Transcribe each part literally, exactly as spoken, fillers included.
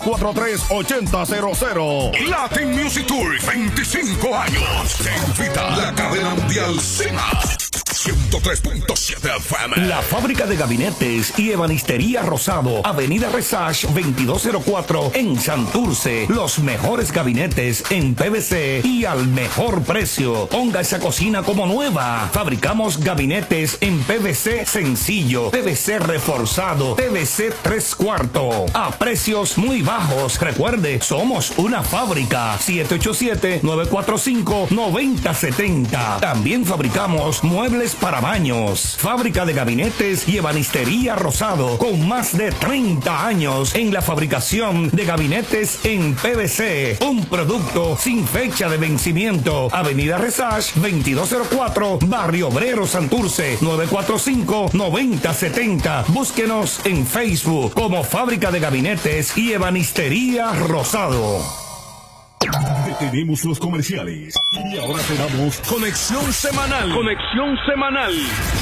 cuatro tres ocho cero cero cero. Latin Music Tour, veinticinco años. Te invita la cadena mundial Cima. ciento tres punto siete F M. La fábrica de gabinetes y ebanistería Rosado, Avenida Resage veintidós cero cuatro en Santurce. Los mejores gabinetes en P V C y al mejor precio. Ponga esa cocina como nueva. Fabricamos gabinetes en P V C sencillo, P V C reforzado, P V C tres cuartos a precios muy bajos. Recuerde, somos una fábrica. siete ocho siete, nueve cuatro cinco, nueve cero siete cero. También fabricamos muebles para baños. Fábrica de gabinetes y ebanistería Rosado, con más de treinta años en la fabricación de gabinetes en P V C. Un producto sin fecha de vencimiento. Avenida Resage veintidós cero cuatro, Barrio Obrero, Santurce, nueve cuatro cinco, nueve cero siete cero. Búsquenos en Facebook como Fábrica de Gabinetes y Ebanistería Rosado. Detenemos los comerciales y ahora te damos conexión semanal. Conexión semanal.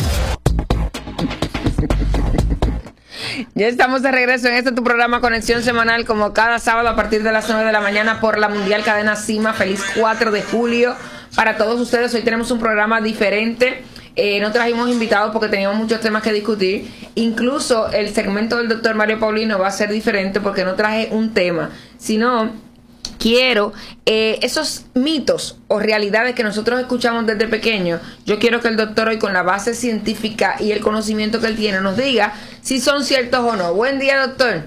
Ya estamos de regreso en este tu programa Conexión Semanal, como cada sábado a partir de las nueve de la mañana por la Mundial Cadena Cima. Feliz cuatro de julio para todos ustedes. Hoy tenemos un programa diferente. Eh, no trajimos invitados porque teníamos muchos temas que discutir. Incluso el segmento del doctor Mario Paulino va a ser diferente porque no traje un tema, sino quiero eh, esos mitos o realidades que nosotros escuchamos desde pequeños. Yo quiero que el doctor hoy, con la base científica y el conocimiento que él tiene, nos diga si son ciertos o no. Buen día, doctor.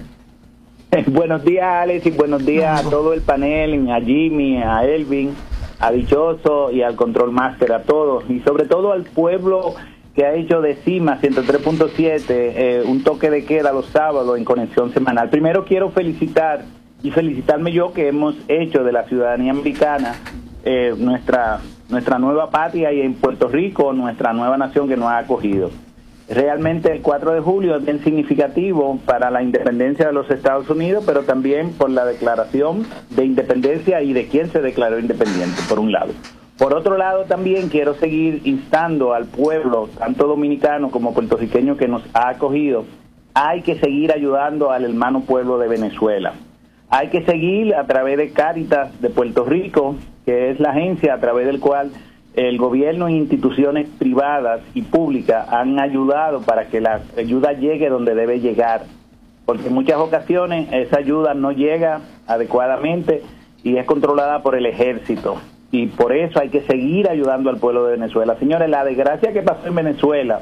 Buenos días, Alex, y buenos días a todo el panel, a Jimmy, a Elvin, a Dichoso y al Control Master, a todos, y sobre todo al pueblo que ha hecho de Cima ciento tres punto siete eh, un toque de queda los sábados en Conexión Semanal. Primero quiero felicitar y felicitarme yo que hemos hecho de la ciudadanía americana eh, nuestra nuestra nueva patria, y en Puerto Rico nuestra nueva nación que nos ha acogido. Realmente el cuatro de julio es bien significativo para la independencia de los Estados Unidos, pero también por la declaración de independencia y de quién se declaró independiente, por un lado. Por otro lado, también quiero seguir instando al pueblo, tanto dominicano como puertorriqueño que nos ha acogido. Hay que seguir ayudando al hermano pueblo de Venezuela. Hay que seguir a través de Cáritas de Puerto Rico, que es la agencia a través del cual el gobierno e instituciones privadas y públicas han ayudado para que la ayuda llegue donde debe llegar, porque en muchas ocasiones esa ayuda no llega adecuadamente y es controlada por el ejército, y por eso hay que seguir ayudando al pueblo de Venezuela. Señores, la desgracia que pasó en Venezuela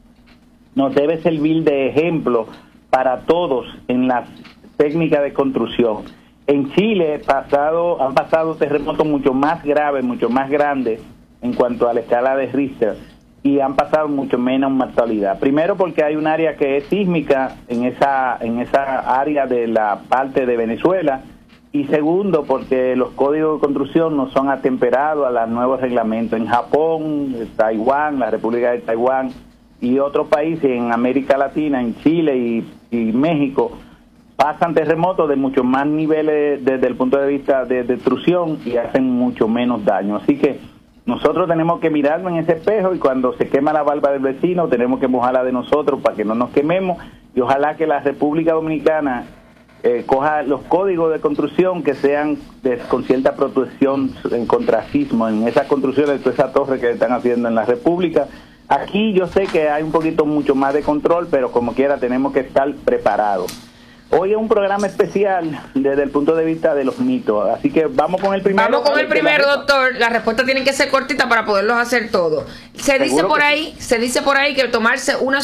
nos debe servir de ejemplo para todos en las técnicas de construcción. En Chile pasado, han pasado terremotos mucho más graves, mucho más grandes en cuanto a la escala de Richter, y han pasado mucho menos mortalidad. Primero porque hay un área que es sísmica en esa en esa área de la parte de Venezuela, y segundo porque los códigos de construcción no son atemperados a los nuevos reglamentos. En Japón, Taiwán, la República de Taiwán y otros países en América Latina, en Chile y, y México, pasan terremotos de muchos más niveles desde el punto de vista de destrucción y hacen mucho menos daño. Así que nosotros tenemos que mirarnos en ese espejo, y cuando se quema la barba del vecino tenemos que mojarla de nosotros para que no nos quememos, y ojalá que la República Dominicana eh, coja los códigos de construcción que sean de, con cierta protección en contra sismo en esas construcciones, de toda esa torre que están haciendo en la República. Aquí yo sé que hay un poquito mucho más de control, pero como quiera tenemos que estar preparados. Hoy es un programa especial desde el punto de vista de los mitos, así que vamos con el primero. Vamos con el primero, doctor. Las respuestas tienen que ser cortitas para poderlos hacer todos. Se dice por ahí, se dice por ahí que tomarse una